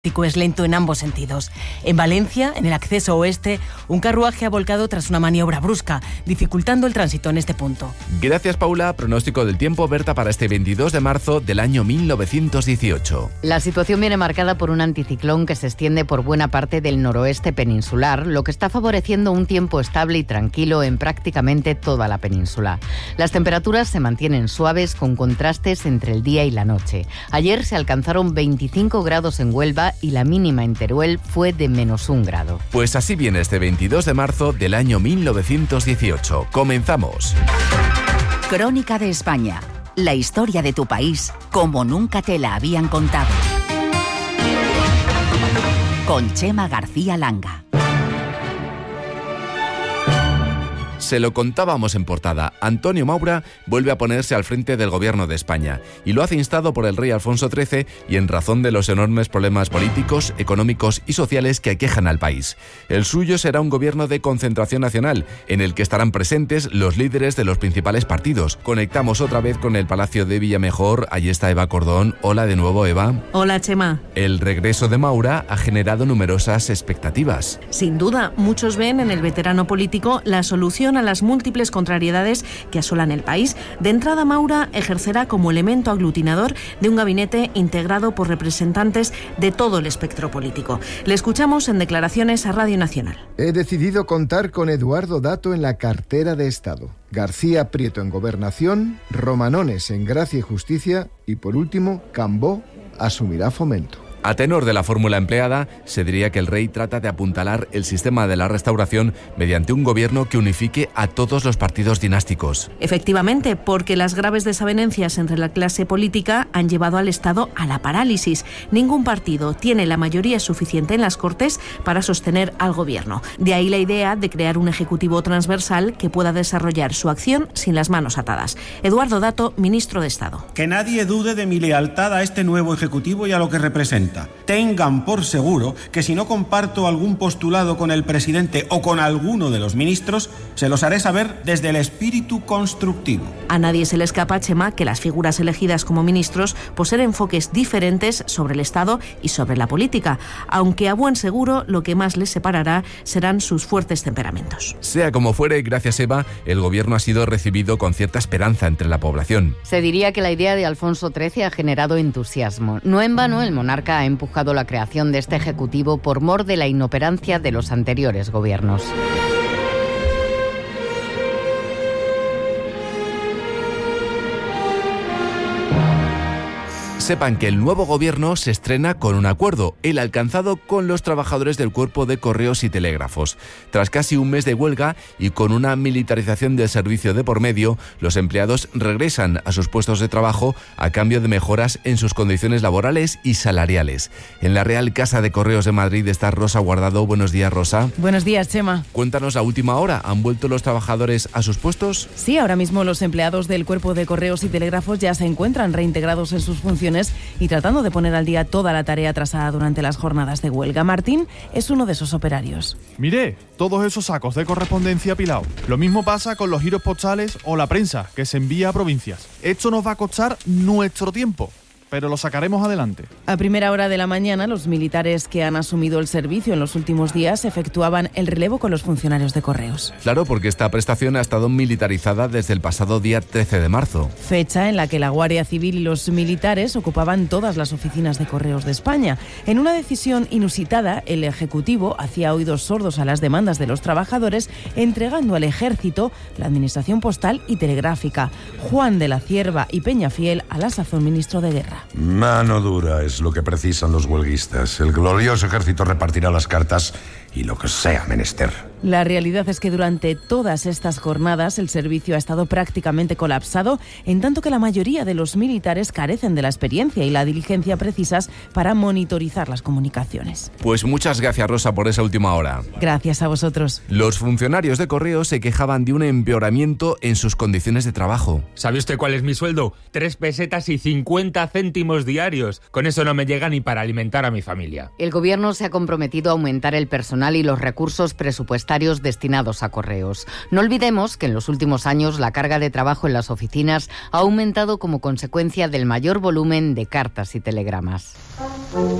es lento en ambos sentidos. En Valencia, en el acceso oeste, un carruaje ha volcado tras una maniobra brusca, dificultando el tránsito en este punto. Gracias, Paula. Pronóstico del tiempo, Berta, para este 22 de marzo del año 1918. La situación viene marcada por un anticiclón que se extiende por buena parte del noroeste peninsular, lo que está favoreciendo un tiempo estable y tranquilo en prácticamente toda la península. Las temperaturas se mantienen suaves con contrastes entre el día y la noche. Ayer se alcanzaron 25 grados en Huelva y la mínima en Teruel fue de -1 grado. Pues así viene este 22 de marzo del año 1918. Comenzamos. Crónica de España. La historia de tu país como nunca te la habían contado. Con Chema García Langa. Se lo contábamos en portada. Antonio Maura vuelve a ponerse al frente del gobierno de España y lo hace instado por el rey Alfonso XIII y en razón de los enormes problemas políticos, económicos y sociales que aquejan al país. El suyo será un gobierno de concentración nacional en el que estarán presentes los líderes de los principales partidos. Conectamos otra vez con el Palacio de Villamejor. Allí está Eva Cordón. Hola de nuevo, Eva. Hola, Chema. El regreso de Maura ha generado numerosas expectativas. Sin duda, muchos ven en el veterano político la solución a las múltiples contrariedades que asolan el país. De entrada, Maura ejercerá como elemento aglutinador de un gabinete integrado por representantes de todo el espectro político. Le escuchamos en declaraciones a Radio Nacional. He decidido contar con Eduardo Dato en la cartera de Estado, García Prieto en Gobernación, Romanones en Gracia y Justicia y, por último, Cambó asumirá Fomento. A tenor de la fórmula empleada, se diría que el rey trata de apuntalar el sistema de la restauración mediante un gobierno que unifique a todos los partidos dinásticos. Efectivamente, porque las graves desavenencias entre la clase política han llevado al Estado a la parálisis. Ningún partido tiene la mayoría suficiente en las Cortes para sostener al gobierno. De ahí la idea de crear un ejecutivo transversal que pueda desarrollar su acción sin las manos atadas. Eduardo Dato, ministro de Estado. Que nadie dude de mi lealtad a este nuevo ejecutivo y a lo que representa. Tengan por seguro que si no comparto algún postulado con el presidente o con alguno de los ministros, se los haré saber desde el espíritu constructivo. A nadie se le escapa, Chema, que las figuras elegidas como ministros poseen enfoques diferentes sobre el Estado y sobre la política, aunque a buen seguro lo que más les separará serán sus fuertes temperamentos. Sea como fuere, gracias, Eva, el gobierno ha sido recibido con cierta esperanza entre la población. Se diría que la idea de Alfonso XIII ha generado entusiasmo. No en vano, el monarca ha empujado la creación de este ejecutivo por mor de la inoperancia de los anteriores gobiernos. Sepan que el nuevo gobierno se estrena con un acuerdo, el alcanzado con los trabajadores del Cuerpo de Correos y Telégrafos. Tras casi un mes de huelga y con una militarización del servicio de por medio, los empleados regresan a sus puestos de trabajo a cambio de mejoras en sus condiciones laborales y salariales. En la Real Casa de Correos de Madrid está Rosa Guardado. Buenos días, Rosa. Buenos días, Chema. Cuéntanos a última hora, ¿han vuelto los trabajadores a sus puestos? Sí, ahora mismo los empleados del Cuerpo de Correos y Telégrafos ya se encuentran reintegrados en sus funciones y tratando de poner al día toda la tarea atrasada durante las jornadas de huelga. Martín es uno de esos operarios. Mire, todos esos sacos de correspondencia apilados. Lo mismo pasa con los giros postales o la prensa que se envía a provincias. Esto nos va a costar nuestro tiempo, pero lo sacaremos adelante. A primera hora de la mañana, los militares que han asumido el servicio en los últimos días efectuaban el relevo con los funcionarios de Correos. Claro, porque esta prestación ha estado militarizada desde el pasado día 13 de marzo. Fecha en la que la Guardia Civil y los militares ocupaban todas las oficinas de Correos de España. En una decisión inusitada, el Ejecutivo hacía oídos sordos a las demandas de los trabajadores, entregando al Ejército la Administración Postal y Telegráfica. Juan de la Cierva y Peñafiel, a la sazón ministro de Guerra. Mano dura es lo que precisan los huelguistas. El glorioso ejército repartirá las cartas y lo que sea menester. La realidad es que durante todas estas jornadas el servicio ha estado prácticamente colapsado, en tanto que la mayoría de los militares carecen de la experiencia y la diligencia precisas para monitorizar las comunicaciones. Pues muchas gracias, Rosa, por esa última hora. Gracias a vosotros. Los funcionarios de Correos se quejaban de un empeoramiento en sus condiciones de trabajo. ¿Sabe usted cuál es mi sueldo? 3 pesetas y 50 céntimos diarios. Con eso no me llega ni para alimentar a mi familia. El gobierno se ha comprometido a aumentar el personal y los recursos presupuestarios destinados a Correos. No olvidemos que en los últimos años la carga de trabajo en las oficinas ha aumentado como consecuencia del mayor volumen de cartas y telegramas.